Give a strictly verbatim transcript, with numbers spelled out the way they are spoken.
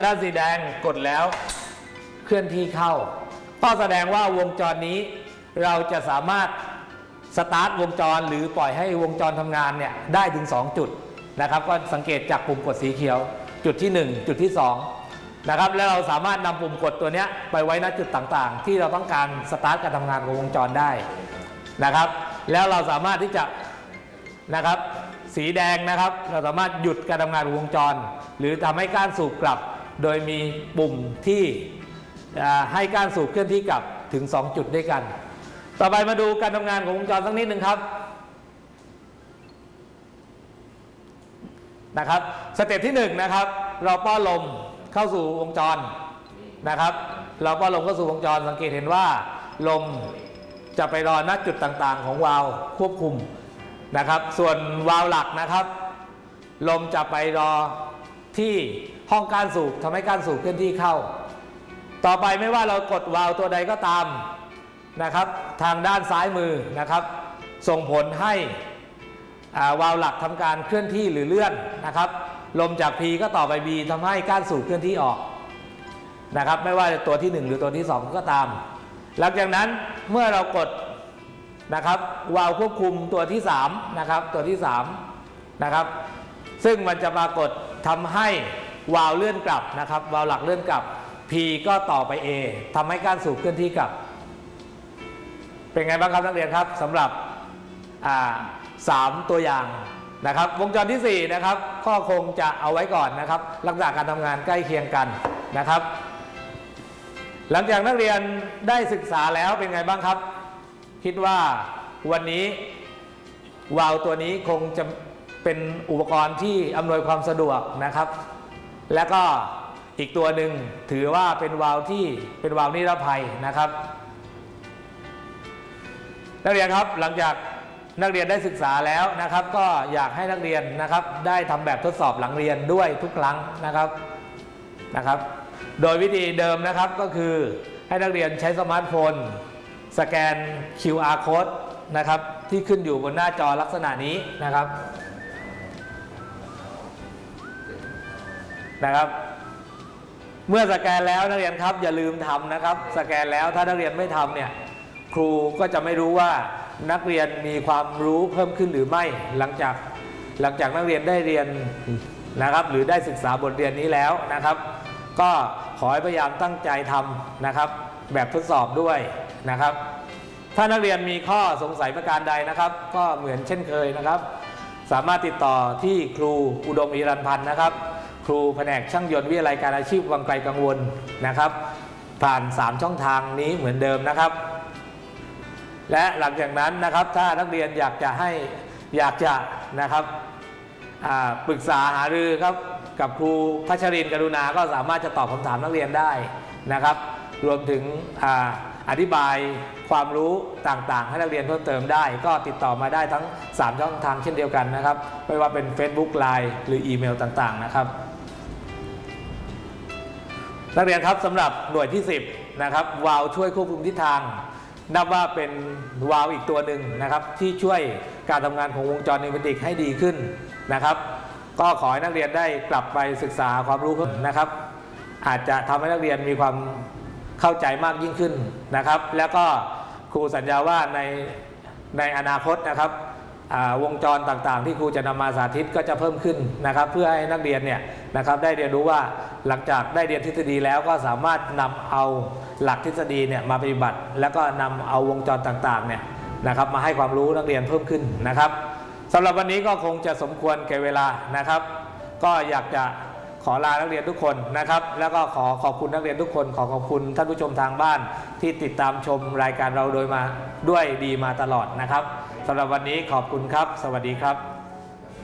ด้านสีแดงกดแล้วเคลื่อนที่เข้าก็แสดงว่าวงจรนี้เราจะสามารถสตาร์ทวงจรหรือปล่อยให้วงจรทำงานเนี่ยได้ถึงสองจุดนะครับก็สังเกตจากปุ่มกดสีเขียวจุดที่หนึ่งจุดที่สองนะครับแล้วเราสามารถนำปุ่มกดตัวนี้ไปไว้ณจุดต่างๆที่เราต้องการสตาร์ทการทำงานของวงจรได้นะครับแล้วเราสามารถที่จะนะครับสีแดงนะครับเราสามารถหยุดการทำงานของวงจรหรือทำให้ก้านสูบกลับโดยมีปุ่มที่ให้ก้านสูบเคลื่อนที่กลับถึงสองจุดด้วยกันต่อไปมาดูการทำงานของวงจรสักนิดหนึ่งครับนะครับสเต็ปที่หนึ่งนะครับเราป้อนลมเข้าสู่วงจรนะครับเราป้อนลมเข้าสู่วงจรสังเกตเห็นว่าลมจะไปรอณจุดต่างๆของวาล์วควบคุมนะครับส่วนวาล์วหลักนะครับลมจะไปรอที่ห้องก้านสูบทำให้ก้านสูบเคลื่อนที่เข้าต่อไปไม่ว่าเรากดวาล์วตัวใดก็ตามนะครับทางด้านซ้ายมือนะครับส่งผลให้วาล์วหลักทำการเคลื่อนที่หรือเลื่อนนะครับลมจาก P ก็ต่อไป B ทำให้ก้านสูบเคลื่อนที่ออกนะครับไม่ว่าตัวที่หนึ่งหรือตัวที่สองก็ตามหลังจากนั้นเมื่อเรากดนะครับวาล์วควบคุมตัวที่สามนะครับตัวที่สามนะครับซึ่งมันจะปรากฏทำให้วาล์วเลื่อนกลับนะครับวาล์วหลักเลื่อนกลับ P ก็ต่อไป A ทำให้ก้านสูบเคลื่อนที่กลับเป็นไงบ้างครับนักเรียนครับสำหรับสามตัวอย่างนะครับวงจรที่สี่นะครับก็คงจะเอาไว้ก่อนนะครับลักษณะการทำงานใกล้เคียงกันนะครับหลังจากนักเรียนได้ศึกษาแล้วเป็นไงบ้างครับคิดว่าวันนี้วาล์วตัวนี้คงจะเป็นอุปกรณ์ที่อำนวยความสะดวกนะครับและก็อีกตัวหนึ่งถือว่าเป็นวาล์วที่เป็นวาล์วนิรภัยนะครับนักเรียนครับหลังจากนักเรียนได้ศึกษาแล้วนะครับก็อยากให้นักเรียนนะครับได้ทำแบบทดสอบหลังเรียนด้วยทุกครั้งนะครับนะครับโดยวิธีเดิมนะครับก็คือให้นักเรียนใช้สมาร์ทโฟนสแกน คิว อาร์ Code นะครับที่ขึ้นอยู่บนหน้าจอลักษณะนี้นะครับนะครับเมื่อสแกนแล้วนักเรียนครับอย่าลืมทำนะครับสแกนแล้วถ้านักเรียนไม่ทำเนี่ยครูก็จะไม่รู้ว่านักเรียนมีความรู้เพิ่มขึ้นหรือไม่หลังจากหลังจากนักเรียนได้เรียนนะครับหรือได้ศึกษาบทเรียนนี้แล้วนะครับก็ขอให้พยายามตั้งใจทำนะครับแบบทดสอบด้วยนะครับถ้านักเรียนมีข้อสงสัยประการใดนะครับก็เหมือนเช่นเคยนะครับสามารถติดต่อที่ครูอุดมอิรันพันธ์นะครับครูแผนกช่างยนต์วิทยาลัยการอาชีพวังไกลกังวลนะครับผ่านสามช่องทางนี้เหมือนเดิมนะครับและหลังจากนั้นนะครับถ้านักเรียนอยากจะให้อยากจะนะครับปรึกษาหารือครับกับครูพัชรินทร์กรุณาก็สามารถจะตอบคำถามนักเรียนได้นะครับรวมถึงอธิบายความรู้ต่างๆให้นักเรียนเพิ่มเติมได้ก็ติดต่อมาได้ทั้งสามช่องทางเช่นเดียวกันนะครับไม่ว่าเป็น Facebook ไลน์ หรืออีเมลต่างๆนะครับนักเรียนครับสำหรับหน่วยที่สิบนะครับวาล์วช่วยควบคุมทิศทางนับว่าเป็นวาล์วอีกตัวหนึ่งนะครับที่ช่วยการทำงานของวงจรนิวเมติกให้ดีขึ้นนะครับก็ขอให้นักเรียนได้กลับไปศึกษาความรู้เพิ่มนะครับอาจจะทำให้นักเรียนมีความเข้าใจมากยิ่งขึ้นนะครับแล้วก็ครูสัญญาว่าในในอนาคตนะครับวงจรต่างๆที่ครูจะนำมาสาธิตก็จะเพิ่มขึ้นนะครับเพื่อให้นักเรียนเนี่ยนะครับได้เรียนรู้ว่าหลังจากได้เรียนทฤษฎีแล้วก็สามารถนำเอาหลักทฤษฎีเนี่ยมาปฏิบัติแล้วก็นำเอาวงจรต่างๆเนี่ยนะครับมาให้ความรู้นักเรียนเพิ่มขึ้นนะครับสำหรับวันนี้ก็คงจะสมควรแก่เวลานะครับก็อยากจะขอลานักเรียนทุกคนนะครับแล้วก็ขอขอบคุณนักเรียนทุกคนขอขอบคุณท่านผู้ชมทางบ้านที่ติดตามชมรายการเราโดยมาด้วยดีมาตลอดนะครับสำหรับวันนี้ขอบคุณครับสวัสดีครับ